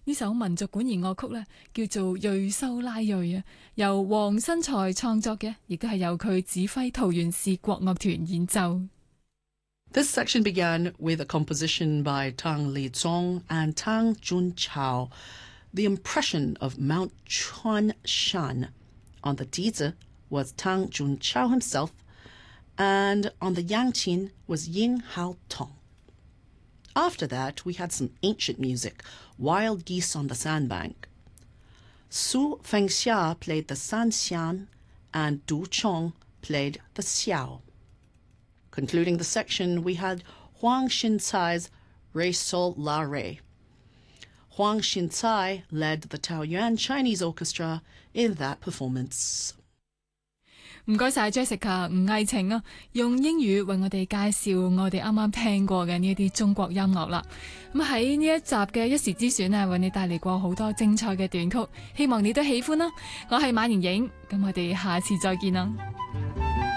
呢首民族管弦樂曲呢，叫做《瑞修拉瑞》啊，由黃新才創作嘅，亦都係由佢指揮桃園市國樂團演奏。 This section began with a composition by Tang Lizong and Tang Junchao, The Impression of Mount Chuan Shan. On the dizi was Tang Junchao himself, and on the yangqin was Ying Hao Tong. After that, we had some ancient music, Wild Geese on the Sandbank. Su Fengxia played the sanxian, and Du Chong played the xiao. Concluding the section, we had Huang Xincai's Rei Sol La Rei. Huang Xincai led the Taoyuan Chinese Orchestra in that performance. 唔該晒 Jessica 吳藝晴啊，用英語為我哋介紹我哋啱啱聽過嘅呢一啲中國音樂啦。咁喺呢一集嘅一時之選啊，為你帶嚟過好多精彩嘅短曲，希望你都喜歡啦。我係馬盈瑩，咁我哋下次再見啦。